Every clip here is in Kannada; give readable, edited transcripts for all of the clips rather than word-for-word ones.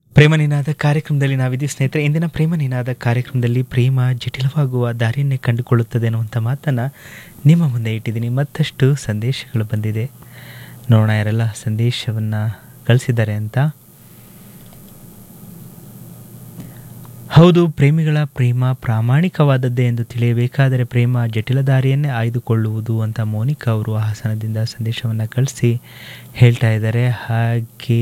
ಪ್ರೇಮ ನಿನಾದ ಕಾರ್ಯಕ್ರಮದಲ್ಲಿ ನಾವಿದ್ದೀವಿ ಸ್ನೇಹಿತರೆ. ಇಂದಿನ ಪ್ರೇಮ ನಿನಾದ ಕಾರ್ಯಕ್ರಮದಲ್ಲಿ ಪ್ರೇಮ ಜಟಿಲವಾಗುವ ದಾರಿಯನ್ನೇ ಕಂಡುಕೊಳ್ಳುತ್ತದೆ ಅನ್ನುವಂಥ ಮಾತನ್ನು ನಿಮ್ಮ ಮುಂದೆ ಇಟ್ಟಿದ್ದೀನಿ. ಮತ್ತಷ್ಟು ಸಂದೇಶಗಳು ಬಂದಿದೆ, ನೋಡೋಣ ಯಾರೆಲ್ಲ ಸಂದೇಶವನ್ನು ಕಳಿಸಿದ್ದಾರೆ ಅಂತ. ಹೌದು, ಪ್ರೇಮಿಗಳ ಪ್ರೇಮ ಪ್ರಾಮಾಣಿಕವಾದದ್ದೇ ಎಂದು ತಿಳಿಯಬೇಕಾದರೆ ಪ್ರೇಮ ಜಟಿಲ ದಾರಿಯನ್ನೇ ಆಯ್ದುಕೊಳ್ಳುವುದು ಅಂತ ಮೋನಿಕಾ ಅವರು ಹಾಸನದಿಂದ ಸಂದೇಶವನ್ನು ಕಳಿಸಿ ಹೇಳ್ತಾ ಇದ್ದಾರೆ. ಹಾಗೆ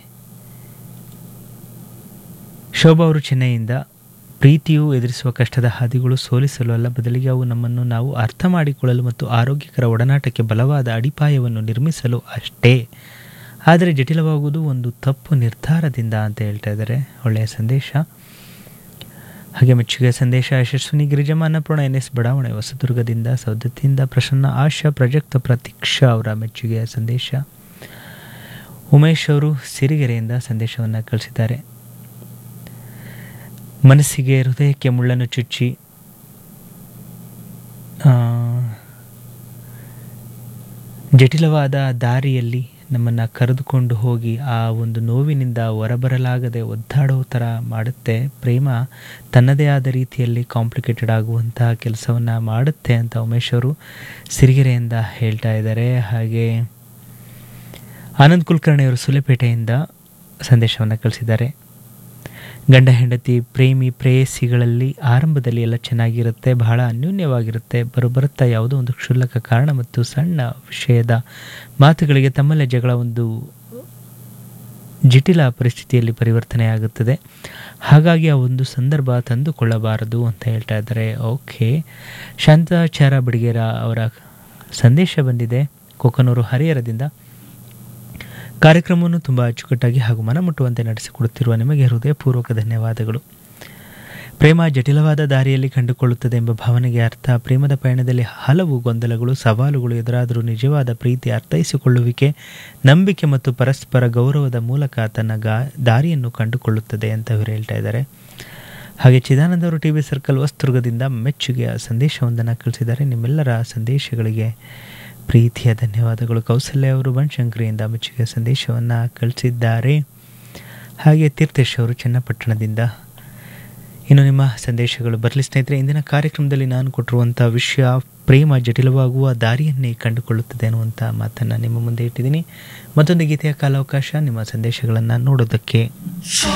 ಶೋಭಾ ಅವರು ಚೆನ್ನೈಯಿಂದ, ಪ್ರೀತಿಯು ಎದುರಿಸುವ ಕಷ್ಟದ ಹಾದಿಗಳು ಸೋಲಿಸಲು ಅಲ್ಲ, ಬದಲಿಗೆ ಅವು ನಮ್ಮನ್ನು ನಾವು ಅರ್ಥ ಮಾಡಿಕೊಳ್ಳಲು ಮತ್ತು ಆರೋಗ್ಯಕರ ಒಡನಾಟಕ್ಕೆ ಬಲವಾದ ಅಡಿಪಾಯವನ್ನು ನಿರ್ಮಿಸಲು ಅಷ್ಟೇ. ಆದರೆ ಜಟಿಲವಾಗುವುದು ಒಂದು ತಪ್ಪು ನಿರ್ಧಾರದಿಂದ ಅಂತ ಹೇಳ್ತಾ ಇದ್ದಾರೆ. ಒಳ್ಳೆಯ ಸಂದೇಶ. ಹಾಗೆ ಮೆಚ್ಚುಗೆ ಸಂದೇಶ ಯಶಸ್ವಿನಿ ಗಿರಿಜಮ್ಮ ಅನ್ನಪೂರ್ಣ NS ಬಡಾವಣೆ ಹೊಸದುರ್ಗದಿಂದ, ಸೌದತ್ತಿಯಿಂದ ಪ್ರಸನ್ನ ಆಶಾ ಪ್ರಜಕ್ತ ಪ್ರತೀಕ್ಷಾ ಅವರ ಮೆಚ್ಚುಗೆಯ ಸಂದೇಶ. ಉಮೇಶ್ ಅವರು ಸಿರಿಗೆರೆಯಿಂದ ಸಂದೇಶವನ್ನು ಕಳಿಸಿದ್ದಾರೆ. ಮನಸ್ಸಿಗೆ ಹೃದಯಕ್ಕೆ ಮುಳ್ಳನ್ನು ಚುಚ್ಚಿ ಜಟಿಲವಾದ ದಾರಿಯಲ್ಲಿ ನಮ್ಮನ್ನು ಕರೆದುಕೊಂಡು ಹೋಗಿ ಆ ಒಂದು ನೋವಿನಿಂದ ಹೊರಬರಲಾಗದೆ ಒದ್ದಾಡೋ ಥರ ಮಾಡುತ್ತೆ. ಪ್ರೇಮ ತನ್ನದೇ ಆದ ರೀತಿಯಲ್ಲಿ ಕಾಂಪ್ಲಿಕೇಟೆಡ್ ಆಗುವಂತಹ ಕೆಲಸವನ್ನು ಮಾಡುತ್ತೆ ಅಂತ ಉಮೇಶ್ ಅವರು ಸಿರಿಗೆರೆಯಿಂದ ಹೇಳ್ತಾ ಇದ್ದಾರೆ. ಹಾಗೆ ಆನಂದ್ ಕುಲಕರ್ಣಿ ಅವರು ಸುಲೆಪೇಟೆಯಿಂದ ಸಂದೇಶವನ್ನು ಕಳಿಸಿದ್ದಾರೆ. ಗಂಡ ಹೆಂಡತಿ ಪ್ರೇಮಿ ಪ್ರೇಯಸಿಗಳಲ್ಲಿ ಆರಂಭದಲ್ಲಿ ಎಲ್ಲ ಚೆನ್ನಾಗಿರುತ್ತೆ, ಬಹಳ ಅನ್ಯೋನ್ಯವಾಗಿರುತ್ತೆ. ಬರುತ್ತಾ ಯಾವುದೋ ಒಂದು ಕ್ಷುಲ್ಲಕ ಕಾರಣ ಮತ್ತು ಸಣ್ಣ ವಿಷಯದ ಮಾತುಗಳಿಗೆ ತಮ್ಮಲ್ಲೇ ಜಗಳ ಒಂದು ಜಟಿಲ ಪರಿಸ್ಥಿತಿಯಲ್ಲಿ ಪರಿವರ್ತನೆಯಾಗುತ್ತದೆ. ಹಾಗಾಗಿ ಆ ಒಂದು ಸಂದರ್ಭ ತಂದುಕೊಳ್ಳಬಾರದು ಅಂತ ಹೇಳ್ತಾ ಇದ್ದಾರೆ. ಓಕೆ, ಶಾಂತಾಚಾರ ಬಡಿಗೇರ ಅವರ ಸಂದೇಶ ಬಂದಿದೆ ಕೊಕ್ಕನೂರು ಹರಿಹರದಿಂದ. ಕಾರ್ಯಕ್ರಮವನ್ನು ತುಂಬ ಅಚ್ಚುಕಟ್ಟಾಗಿ ಹಾಗೂ ಮನಮುಟ್ಟುವಂತೆ ನಡೆಸಿಕೊಡುತ್ತಿರುವ ನಿಮಗೆ ಹೃದಯಪೂರ್ವಕ ಧನ್ಯವಾದಗಳು. ಪ್ರೇಮ ಜಟಿಲವಾದ ದಾರಿಯಲ್ಲಿ ಕಂಡುಕೊಳ್ಳುತ್ತದೆ ಎಂಬ ಭಾವನೆಗೆ ಅರ್ಥ. ಪ್ರೇಮದ ಪಯಣದಲ್ಲಿ ಹಲವು ಗೊಂದಲಗಳು, ಸವಾಲುಗಳು ಎದುರಾದರೂ ನಿಜವಾದ ಪ್ರೀತಿ, ಅರ್ಥೈಸಿಕೊಳ್ಳುವಿಕೆ, ನಂಬಿಕೆ ಮತ್ತು ಪರಸ್ಪರ ಗೌರವದ ಮೂಲಕ ತನ್ನ ದಾರಿಯನ್ನು ಕಂಡುಕೊಳ್ಳುತ್ತದೆ ಅಂತ ಇವರು ಹೇಳ್ತಾ ಇದ್ದಾರೆ. ಹಾಗೆ ಚಿದಾನಂದ ಅವರು TV ಸರ್ಕಲ್ ಹೊಸದುರ್ಗದಿಂದ ಮೆಚ್ಚುಗೆಯ ಸಂದೇಶವೊಂದನ್ನು ಕಳಿಸಿದ್ದಾರೆ. ನಿಮ್ಮೆಲ್ಲರ ಸಂದೇಶಗಳಿಗೆ ಪ್ರೀತಿಯ ಧನ್ಯವಾದಗಳು. ಕೌಸಲ್ಯ ಅವರು ಬನಶಂಕರಿಯಿಂದ ಮೆಚ್ಚುಗೆಯ ಸಂದೇಶವನ್ನು ಕಳಿಸಿದ್ದಾರೆ. ಹಾಗೆ ತೀರ್ಥೇಶ್ ಅವರು ಚನ್ನಪಟ್ಟಣದಿಂದ. ಇನ್ನು ನಿಮ್ಮ ಸಂದೇಶಗಳು ಬರಲಿ ಸ್ನೇಹಿತರೆ. ಇಂದಿನ ಕಾರ್ಯಕ್ರಮದಲ್ಲಿ ನಾನು ಕೊಟ್ಟಿರುವಂಥ ವಿಷಯ ಪ್ರೇಮ ಜಟಿಲವಾಗುವ ದಾರಿಯನ್ನೇ ಕಂಡುಕೊಳ್ಳುತ್ತದೆ ಅನ್ನುವಂಥ ಮಾತನ್ನು ನಿಮ್ಮ ಮುಂದೆ ಇಟ್ಟಿದ್ದೀನಿ. ಮತ್ತೊಂದು ಗೀತೆಯ ಕಾಲಾವಕಾಶ ನಿಮ್ಮ ಸಂದೇಶಗಳನ್ನು ನೋಡೋದಕ್ಕೆ.